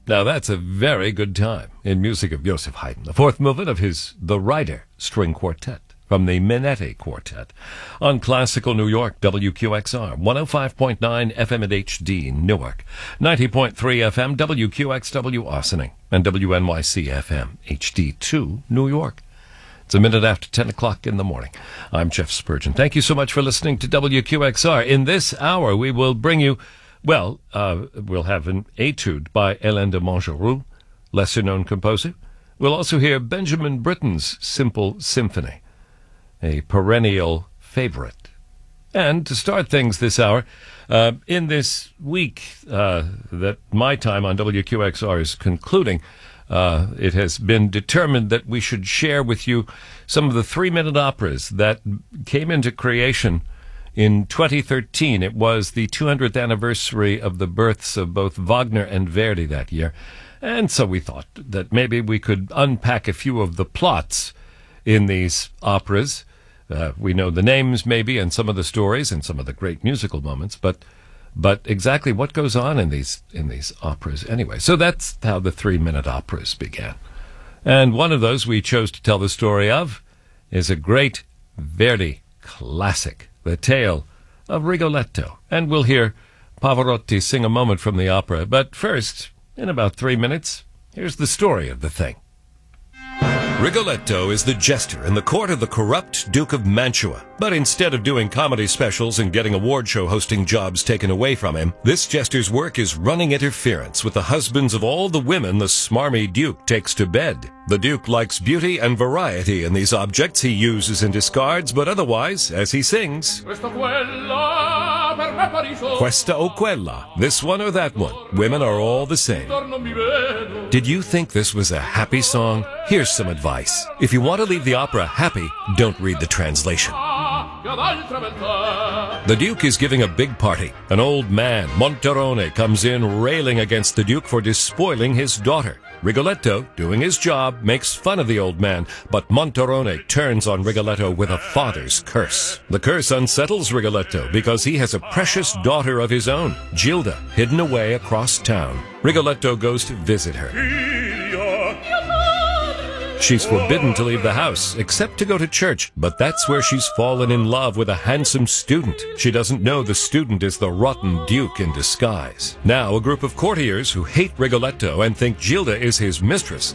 Now that's a very good time in music of Joseph Haydn, the fourth movement of his The Rider string quartet from the Minetti Quartet on Classical New York, WQXR, 105.9 FM at HD, Newark, 90.3 FM, WQXW, Ossining, and WNYC FM, HD2, New York. It's a minute after 10 o'clock in the morning. I'm Jeff Spurgeon. Thank you so much for listening to WQXR. In this hour, we will bring you, we'll have an etude by Hélène de Montgeroux, lesser-known composer. We'll also hear Benjamin Britten's Simple Symphony, a perennial favorite. And to start things this hour, in this week that my time on WQXR is concluding, it has been determined that we should share with you some of the 3-minute operas that came into creation in 2013. It was the 200th anniversary of the births of both Wagner and Verdi that year. And so we thought that maybe we could unpack a few of the plots in these operas. We know the names maybe and some of the stories and some of the great musical moments, but exactly what goes on in these operas anyway. So that's how the 3-minute operas began. And one of those we chose to tell the story of is a great Verdi classic, The Tale of Rigoletto. And we'll hear Pavarotti sing a moment from the opera. But first, in about 3 minutes, here's the story of the thing. Rigoletto is the jester in the court of the corrupt Duke of Mantua. But instead of doing comedy specials and getting award show hosting jobs taken away from him, this jester's work is running interference with the husbands of all the women the smarmy Duke takes to bed. The Duke likes beauty and variety in these objects he uses and discards, but otherwise, as he sings, Questa o quella, this one or that one, women are all the same. Did you think this was a happy song? Here's some advice. If you want to leave the opera happy, don't read the translation. The Duke is giving a big party. An old man, Monterone, comes in railing against the Duke for despoiling his daughter. Rigoletto, doing his job, makes fun of the old man, but Monterone turns on Rigoletto with a father's curse. The curse unsettles Rigoletto because he has a precious daughter of his own, Gilda, hidden away across town. Rigoletto goes to visit her. She's forbidden to leave the house, except to go to church, but that's where she's fallen in love with a handsome student. She doesn't know the student is the rotten Duke in disguise. Now, a group of courtiers who hate Rigoletto and think Gilda is his mistress